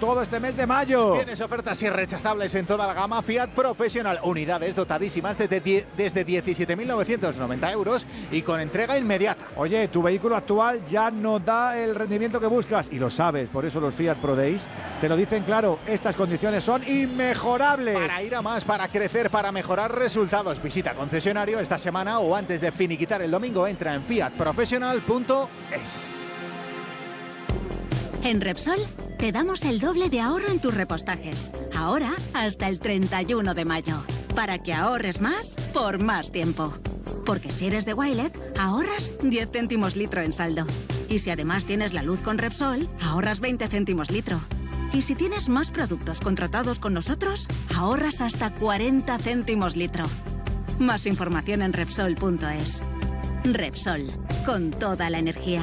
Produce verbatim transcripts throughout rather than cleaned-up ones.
todo este mes de mayo. Tienes ofertas irrechazables en toda la gama Fiat Professional. Unidades dotadísimas desde, desde diecisiete mil novecientos noventa euros y con entrega inmediata. Oye, tu vehículo actual ya no da el rendimiento que buscas y lo sabes, por eso los Fiat Pro Days te lo dicen claro, estas condiciones son inmejorables. Para ir a más, para crecer, para mejorar resultados, visita concesionario esta semana o antes de finiquitar el domingo entra en fiat professional punto es. En Repsol te damos el doble de ahorro en tus repostajes. Ahora hasta el treinta y uno de mayo. Para que ahorres más por más tiempo. Porque si eres de Wilet, ahorras diez céntimos litro en saldo. Y si además tienes la luz con Repsol, ahorras veinte céntimos litro. Y si tienes más productos contratados con nosotros, ahorras hasta cuarenta céntimos litro. Más información en Repsol punto es. Repsol, con toda la energía.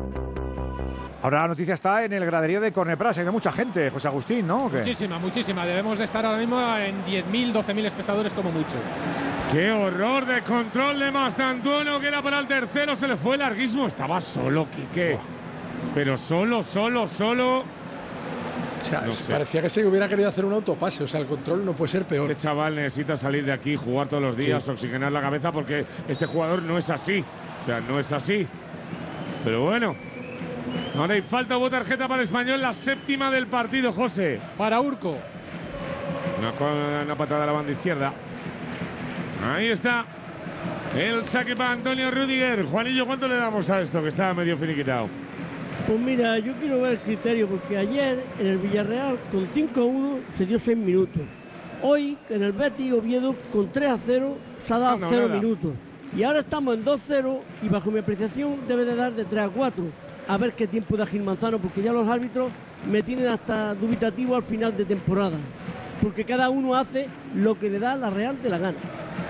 Ahora la noticia está en el graderío de Cornepras, hay mucha gente, José Agustín, ¿no? ¿O qué? Muchísima, muchísima. Debemos de estar ahora mismo en diez mil, doce mil espectadores como mucho. ¡Qué horror de control de Mastantuono, que era para el tercero! Se le fue larguísimo. Estaba solo, Quique. Oh. Pero solo, solo, solo. O sea, no sé. Parecía que se hubiera querido hacer un autopase. O sea, el control no puede ser peor. Este chaval necesita salir de aquí, jugar todos los días, sí. Oxigenar la cabeza, porque este jugador no es así. O sea, no es así. Pero bueno. Ahora hay falta, hubo tarjeta para el Español, la séptima del partido, José. Para Urco. Una, una patada a la banda izquierda. Ahí está. El saque para Antonio Rüdiger. Juanillo, ¿cuánto le damos a esto que está medio finiquitado? Pues mira, yo quiero ver el criterio, porque ayer en el Villarreal con cinco a uno se dio seis minutos. Hoy en el Betis Oviedo con tres a cero se ha dado no, no, cero nada. minutos. Y ahora estamos en dos cero y bajo mi apreciación debe de dar de tres a cuatro. A ver qué tiempo da Gil Manzano, porque ya los árbitros me tienen hasta dubitativo al final de temporada. Porque cada uno hace lo que le da la Real de la gana.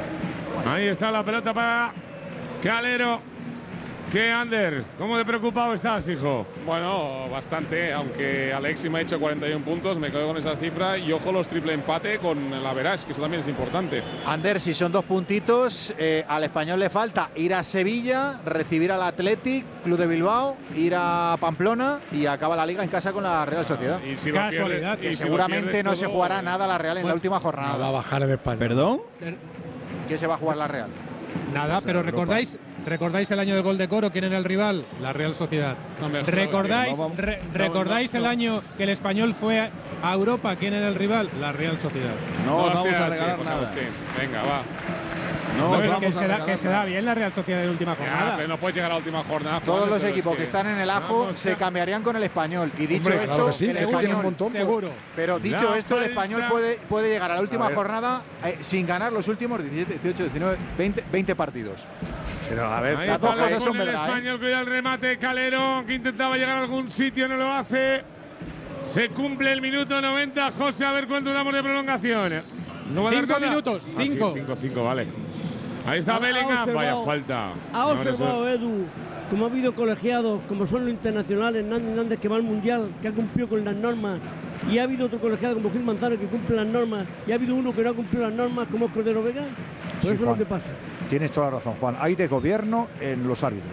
Ahí está la pelota para Calero. ¿Qué, Ander? ¿Cómo de preocupado estás, hijo? Bueno, bastante, aunque Alexis me ha hecho cuarenta y un puntos, me quedo con esa cifra y ojo los triple empate con la Verás, que eso también es importante. Ander, si son dos puntitos, eh, al Español le falta ir a Sevilla, recibir al Athletic Club de Bilbao, ir a Pamplona y acaba la Liga en casa con la Real Sociedad. Y si Casualidad. Lo pierdes, y si seguramente no todo, se jugará nada la Real en bueno, la última jornada. Va a bajar en España. ¿Perdón? ¿Qué se va a jugar la Real? Nada, O sea, pero Europa. recordáis, recordáis el año del gol de Coro, ¿quién era el rival? La Real Sociedad. No me ¿Recordáis, no, vamos- re- no, recordáis no, el no. año que el Español fue a a Europa? ¿Quién era el rival? La Real Sociedad. No, No, os vamos sea a así, regalar José nada. Agustín. Venga, va. No, Bueno, os que, vamos a se da, regalar que se da nada. bien la Real Sociedad en última Ya, jornada. pero no puedes llegar a la última jornada. Todos jugando, los pero equipos es que están en el ajo Vamos se a- cambiarían con el Español. Y dicho Hombre, esto, claro que sí, el se cambian un Español, montón. pues. Seguro. pero dicho La esto, el falta. Español puede, puede llegar a la última A ver. jornada eh, sin ganar los últimos diecisiete, dieciocho, diecinueve, veinte, veinte partidos. Pero a ver, Ahí las está dos cosas con son el verdad, ¿eh? Español, cuida el remate. Calero, que intentaba llegar a algún sitio, no lo hace. Se cumple el minuto noventa. José, a ver cuánto damos de prolongación. ¿No va a dar Cinco toda? minutos, Ah, sí, cinco. cinco, cinco, vale. Ahí está Ha- ha Bellingham. observado- Vaya falta. Ha Ahora eso- observado Edu, como ha habido colegiados, como son los internacionales, Hernández Hernández que va al Mundial, que ha cumplido con las normas, y ha habido otro colegiado como Gil Manzano que cumple las normas, y ha habido uno que no ha cumplido las normas como es Cordero Vega. Por Sí, eso es lo Juan. que pasa. Tienes toda la razón, Juan. Hay de gobierno en los árbitros.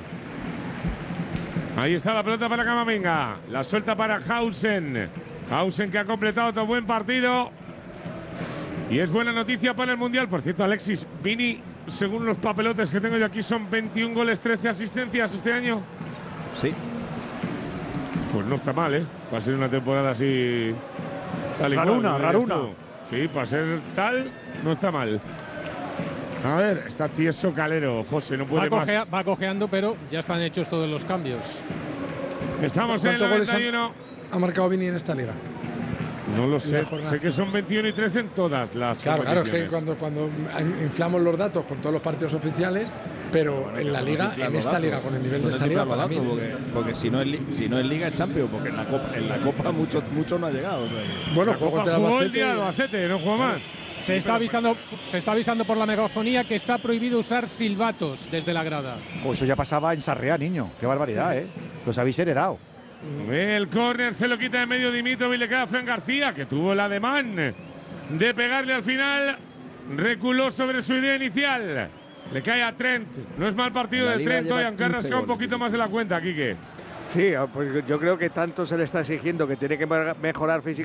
Ahí está la pelota para Camavinga. La suelta para Hausen. Hausen que ha completado otro buen partido. Y es buena noticia para el Mundial. Por cierto, Alexis, Vini, según los papelotes que tengo yo aquí, son veintiún goles, trece asistencias este año. Sí. Pues no está mal, ¿eh? Para ser una temporada así… Tal y cual, Raruna, ¿no? raruna. Sí, para ser tal, no está mal. A ver, está tieso Calero. José, no Va, puede más. cojea- va cojeando, pero ya están hechos todos los cambios. Estamos en el ¿Cuántos goles noventa y uno. ha marcado Vini en esta liga? No lo En sé. la jornada. Sé que son veintiuno y trece en todas las Claro, claro, es que competiciones. cuando, cuando inflamos los datos con todos los partidos oficiales, pero en la liga, en esta liga, con el nivel de esta liga, para mí. Porque, porque si, no es, li- si no es Liga, es Champions, porque en la Copa, en la Copa mucho, mucho no ha llegado. O sea que- Bueno, La juego Copa contra el jugó el Albacete. día del Albacete, no juega más. Se está, avisando, se está avisando por la megafonía que está prohibido usar silbatos desde la grada. Oh, eso ya pasaba en Sarriá, niño. Qué barbaridad, ¿eh? Los habéis heredado. El córner se lo quita de medio Dimitrov y le queda a Fran García, que tuvo el ademán de pegarle al final. Reculó sobre su idea inicial. Le cae a Trent. No es mal partido En la de Liga Trent lleva hoy, aunque ha quince rascado un goles. poquito más de la cuenta, Quique. Sí, pues yo creo que tanto se le está exigiendo que tiene que mejorar físicamente